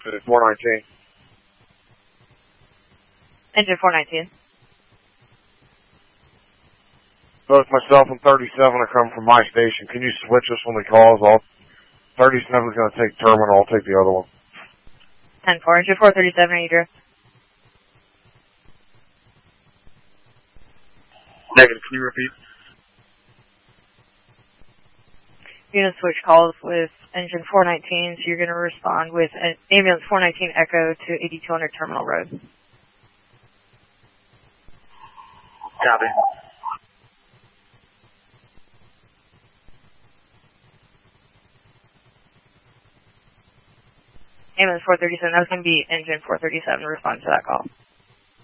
419. Engine 419. Both myself and 37 are coming from my station. Can you switch us when we call? 37 is going to take terminal. I'll take the other one. 10-4. Engine 437, are you drift? Negative. Can you repeat? You're going to switch calls with engine 419, so you're going to respond with ambulance 419 Echo to 8200 Terminal Road. Copy. Ambulance 437, that was going to be engine 437 to respond to that call.